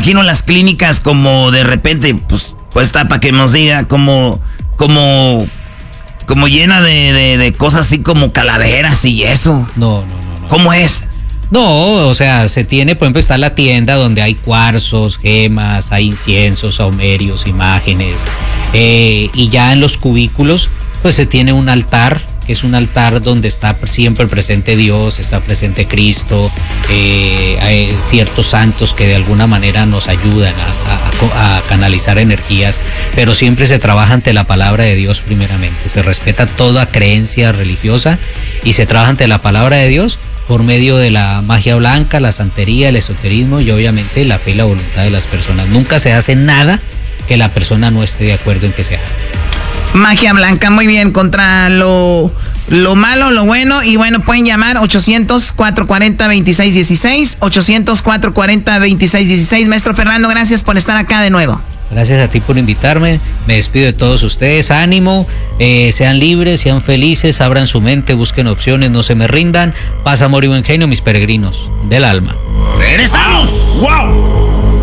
imagino las clínicas como de repente, pues está para que nos diga, como llena de cosas así como calaveras y eso. No. ¿Cómo es? No, o sea, se tiene, por ejemplo, está la tienda donde hay cuarzos, gemas, hay inciensos, saumerios, imágenes, y ya en los cubículos, pues se tiene un altar, que es un altar donde está siempre presente Dios, está presente Cristo, hay ciertos santos que de alguna manera nos ayudan a canalizar energías, pero siempre se trabaja ante la palabra de Dios primeramente, se respeta toda creencia religiosa y se trabaja ante la palabra de Dios por medio de la magia blanca, la santería, el esoterismo y obviamente la fe y la voluntad de las personas. Nunca se hace nada que la persona no esté de acuerdo en que se haga. Magia blanca, muy bien, contra lo malo, lo bueno, y bueno, pueden llamar 800-440-2616, 800-440-2616. Maestro Fernando, gracias por estar acá de nuevo. Gracias a ti por invitarme, me despido de todos ustedes, ánimo, sean libres, sean felices, abran su mente, busquen opciones, no se me rindan, paz, amor y buen genio, mis peregrinos del alma. ¡Regresamos! ¡Wow!